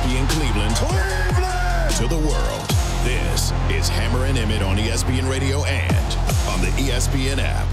ESPN Cleveland, to the world. This is Hammer and Emmett on ESPN Radio and on the ESPN app.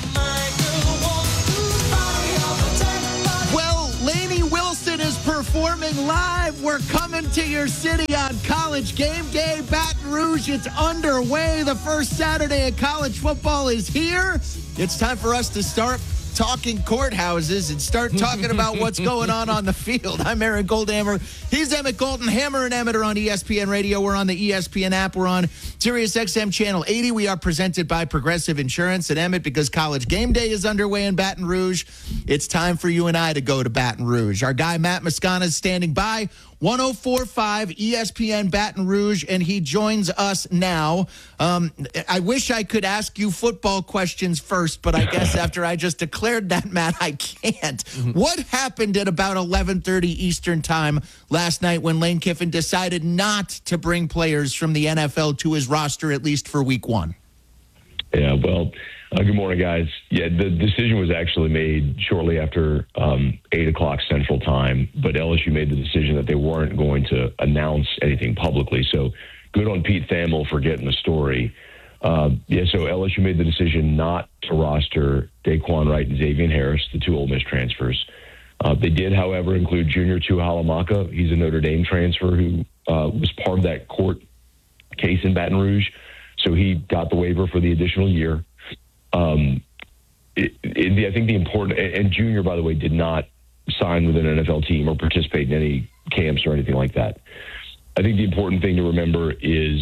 Well, Lainey Wilson is performing live. We're coming to your city on College Game Day. Baton Rouge, it's underway. The first Saturday of college football is here. It's time for us to start talking courthouses and start talking about what's going on the field. I'm Aaron Goldhammer. He's Emmett Golden. Hammer and Emmett are on ESPN Radio. We're on the ESPN app. We're on Sirius XM Channel 80. We are presented by Progressive Insurance. And Emmett, because College Game Day is underway in Baton Rouge, it's time for you and I to go to Baton Rouge. Our guy Matt Moscona is standing by. 104.5 ESPN Baton Rouge, and he joins us now. I wish I could ask you football questions first, but I guess after I just declared that, Matt, I can't. What happened at about 11:30 Eastern time last night when Lane Kiffin decided not to bring players from the NFL to his roster, at least for week one? Yeah, well, good morning, guys. Yeah, the decision was actually made shortly after 8 o'clock Central Time, but LSU made the decision that they weren't going to announce anything publicly. So good on Pete Thamel for getting the story. So LSU made the decision not to roster Daquan Wright and Xavier Harris, the two Ole Miss transfers. They did, however, include Junior Tuihalamaka. He's a Notre Dame transfer who was part of that court case in Baton Rouge. So he got the waiver for the additional year. I think the important, and Junior, by the way, did not sign with an NFL team or participate in any camps or anything like that. I think the important thing to remember is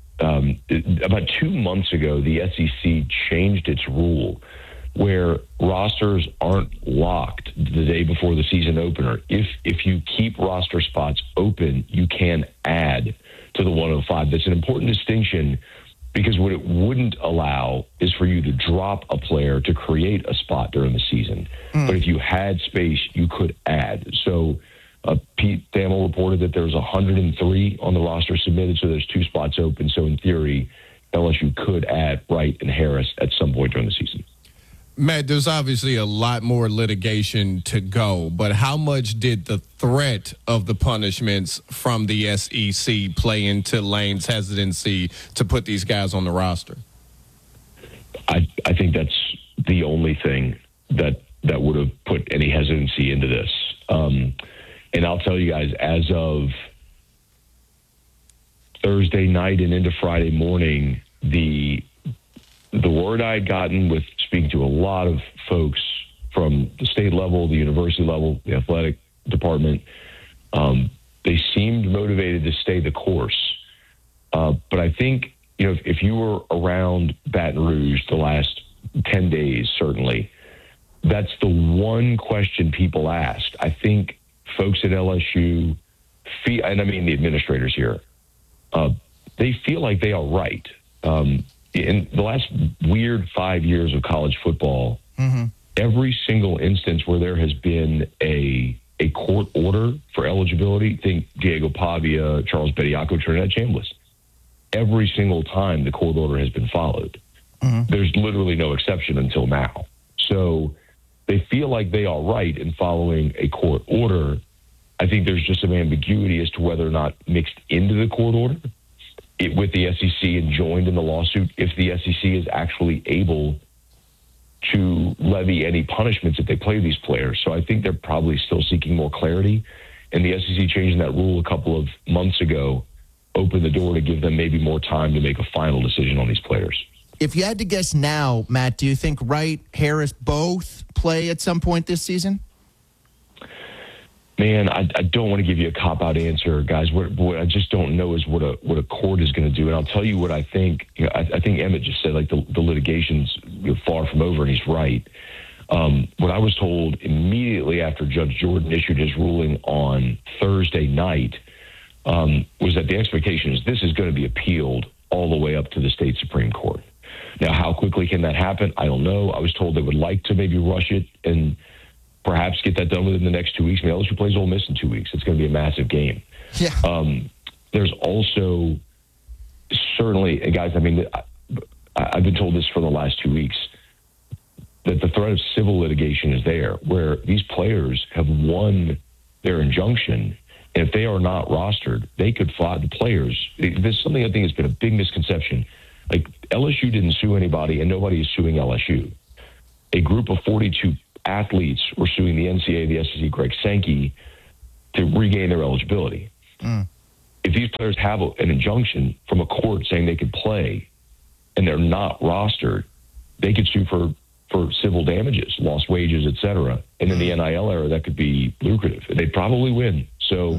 about 2 months ago, the SEC changed its rule where rosters aren't locked the day before the season opener. If you keep roster spots open, you can add to the 105. That's an important distinction, because what it wouldn't allow is for you to drop a player to create a spot during the season. But if you had space, you could add. So Pete Thamel reported that there was 103 on the roster submitted, so there's 2 spots open. So in theory, LSU could add Wright and Harris at some point during the season. Matt, there's obviously a lot more litigation to go, but how much did the threat of the punishments from the SEC play into Lane's hesitancy to put these guys on the roster? I think that's the only thing that would have put any hesitancy into this. And I'll tell you guys, as of Thursday night and into Friday morning, the word I had gotten with speaking to a lot of folks from the state level, the university level, the athletic department, they seemed motivated to stay the course. But I think, if you were around Baton Rouge the last 10 days, certainly, that's the one question people asked. I think folks at LSU feel, and I mean the administrators here, they feel like they are right. In the last weird 5 years of college football, every single instance where there has been a court order for eligibility, think Diego Pavia, Charles Bediako, Trinidad Chambliss, every single time the court order has been followed. There's literally no exception until now. So they feel like they are right in following a court order. I think there's just some ambiguity as to whether or not mixed into the court order with the SEC and joined in the lawsuit, if the SEC is actually able to levy any punishments if they play these players. So I think they're probably still seeking more clarity. And the SEC changing that rule a couple of months ago opened the door to give them maybe more time to make a final decision on these players. If you had to guess now, Matt, do you think Wright, Harris both play at some point this season? Man, I don't want to give you a cop-out answer, guys. What I just don't know is what a court is going to do. And I'll tell you what I think. I think Emmett just said, like, the litigation's far from over, and he's right. What I was told immediately after Judge Jordan issued his ruling on Thursday night was that the expectation is this is going to be appealed all the way up to the state Supreme Court. Now, how quickly can that happen? I don't know. I was told they would like to maybe rush it and perhaps get that done within the next 2 weeks. I mean, LSU plays Ole Miss in 2 weeks. It's going to be a massive game. Yeah. There's also certainly, guys, I mean, I've been told this for the last 2 weeks, that the threat of civil litigation is there, where these players have won their injunction And if they are not rostered, they could fly the players. This is something I think has been a big misconception. Like, LSU didn't sue anybody, and nobody is suing LSU. A group of 42 athletes were suing the NCAA, the SEC, Greg Sankey, to regain their eligibility. If these players have an injunction from a court saying they could play and they're not rostered, they could sue for civil damages, lost wages, et cetera. And in the NIL era, that could be lucrative. And they'd probably win. So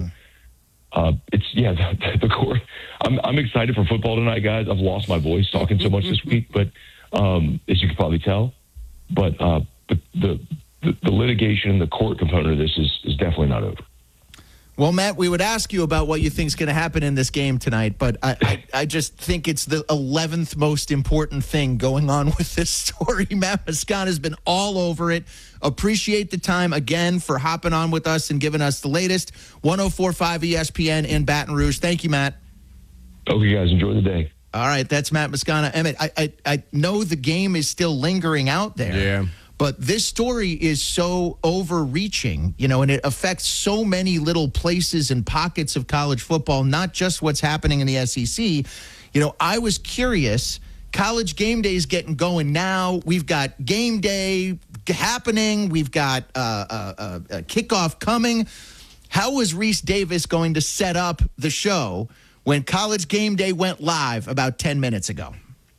the court. I'm excited for football tonight, guys. I've lost my voice talking so much this week, but as you can probably tell. But the litigation and the court component of this is definitely not over. Well, Matt, we would ask you about what you think is going to happen in this game tonight, but I just think it's the 11th most important thing going on with this story. Matt Moscona has been all over it. Appreciate the time again for hopping on with us and giving us the latest. 104.5 ESPN in Baton Rouge. Thank you, Matt. Okay, guys, enjoy the day. All right, that's Matt Moscona. Emmett, I know the game is still lingering out there. Yeah. But this story is so overreaching, and it affects so many little places and pockets of college football, not just what's happening in the SEC. I was curious. College game day is getting going now. We've got game day happening. We've got a kickoff coming. How was Reese Davis going to set up the show when College game day went live about 10 minutes ago?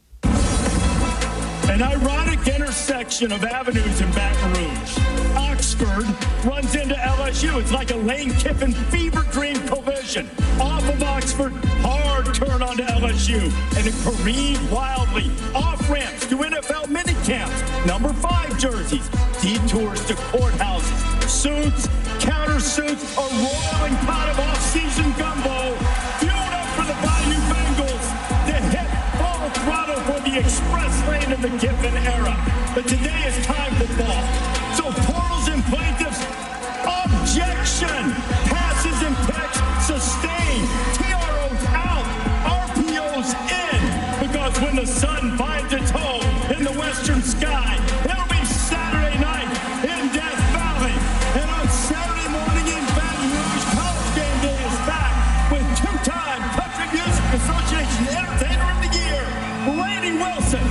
An ironic intersection of avenues in Baton Rouge. Oxford runs into LSU. It's like a Lane Kiffin fever dream collision. Off of Oxford, hard turn onto LSU. And it careened wildly. Off ramps to NFL minicamps. Number 5 jerseys. Detours to courthouses. Suits, countersuits, a rolling pot of off-season gumbo. Fueled up for the Bayou Bengals to hit full throttle for the express lane of the Kiffin era. But today is time for ball. So portals and plaintiffs, objection. Passes and picks, sustained. TROs out, RPOs in. Because when the sun finds its home in the western sky, it'll be Saturday night in Death Valley. And on Saturday morning in Baton Rouge, College Game Day is back with 2-time Country Music Association Entertainer of the Year, Randy Wilson.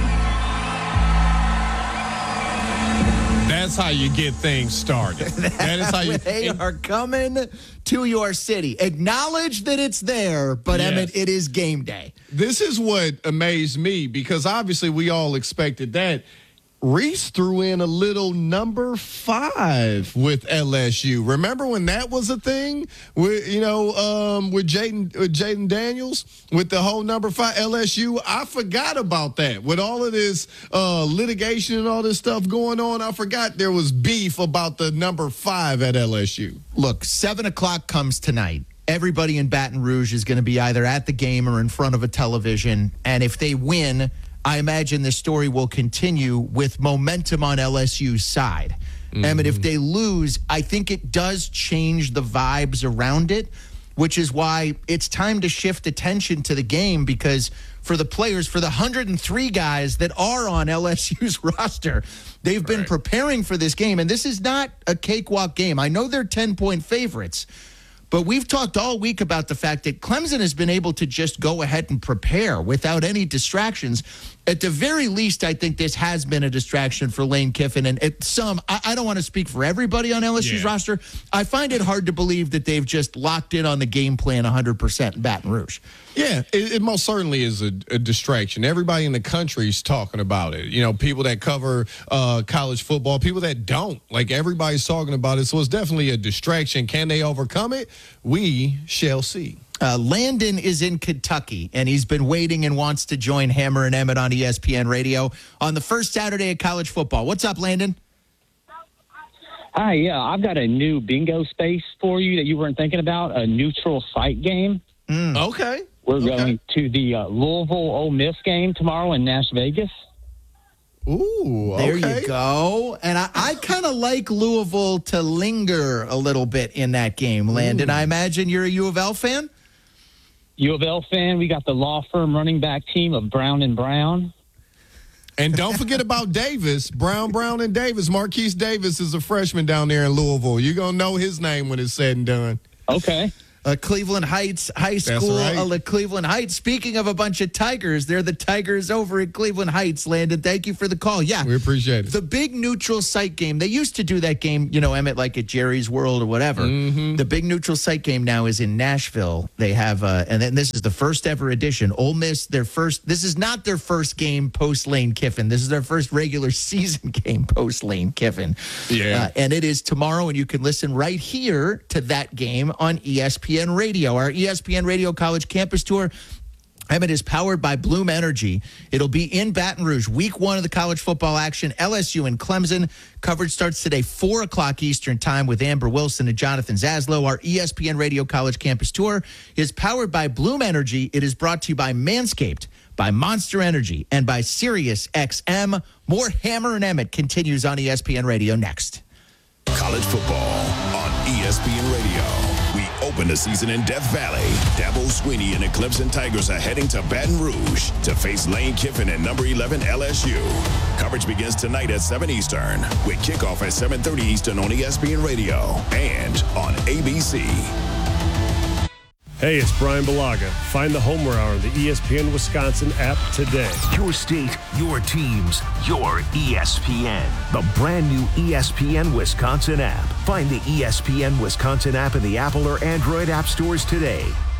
That's how you get things started. That is how you. They are coming to your city. Acknowledge that it's there, but Yes. Emmett, it is game day. This is what amazed me, because obviously we all expected that. Reese threw in a little number 5 with LSU. Remember when that was a thing? With Jaden Daniels with the whole number 5 LSU. I forgot about that. With all of this litigation and all this stuff going on, I forgot there was beef about the number 5 at LSU. Look, 7 o'clock comes tonight. Everybody in Baton Rouge is going to be either at the game or in front of a television. And if they win, I imagine this story will continue with momentum on LSU's side. Emmett, if they lose, I think it does change the vibes around it, which is why it's time to shift attention to the game, because for the players, for the 103 guys that are on LSU's roster, they've been preparing for this game. And this is not a cakewalk game. I know they're 10-point favorites, but we've talked all week about the fact that Clemson has been able to just go ahead and prepare without any distractions. At the very least, I think this has been a distraction for Lane Kiffin. And I don't want to speak for everybody on LSU's roster. I find it hard to believe that they've just locked in on the game plan 100% in Baton Rouge. Yeah, it most certainly is a distraction. Everybody in the country is talking about it. People that cover college football, people that don't. Like, everybody's talking about it. So it's definitely a distraction. Can they overcome it? We shall see. Landon is in Kentucky, and he's been waiting and wants to join Hammer and Emmett on ESPN Radio on the first Saturday of college football. What's up, Landon? Hi, yeah, I've got a new bingo space for you that you weren't thinking about, a neutral site game. Okay. We're going to the Louisville Ole Miss game tomorrow in Nash Vegas. Ooh, There okay. you go. And I kind of like Louisville to linger a little bit in that game, Landon. I imagine you're a U of L fan? U of L fan, we got the law firm running back team of Brown and Brown. And don't forget about Davis, Brown, and Davis. Marquise Davis is a freshman down there in Louisville. You're going to know his name when it's said and done. Okay. Cleveland Heights High School. right. Cleveland Heights. Speaking of a bunch of Tigers, they're the Tigers over at Cleveland Heights. Landon, thank you for the call. Yeah, We appreciate it. the big neutral site game. They used to do that game, Emmett, like at Jerry's World or whatever. Mm-hmm. The big neutral site game now is in Nashville. They have, and then this is the first ever edition. Ole Miss, this is not their first game post Lane Kiffin. This is their first regular season game post Lane Kiffin. Yeah. And it is tomorrow, and you can listen right here to that game on ESPN Radio. Our ESPN Radio College Campus Tour, Emmett, is powered by Bloom Energy. It'll be in Baton Rouge, week 1 of the college football action, LSU and Clemson. Coverage starts today, 4 o'clock Eastern time with Amber Wilson and Jonathan Zaslow. Our ESPN Radio College Campus Tour is powered by Bloom Energy. It is brought to you by Manscaped, by Monster Energy, and by Sirius XM. More Hammer and Emmett continues on ESPN Radio next. College football on ESPN Radio. We open the season in Death Valley. Dabo Swinney and the Clemson Tigers are heading to Baton Rouge to face Lane Kiffin and number 11 LSU. Coverage begins tonight at 7 Eastern with kickoff at 7:30 Eastern on ESPN Radio and on ABC. Hey, it's Brian Balaga. Find the Homer Hour on the ESPN Wisconsin app today. Your state, your teams, your ESPN. The brand new ESPN Wisconsin app. Find the ESPN Wisconsin app in the Apple or Android app stores today.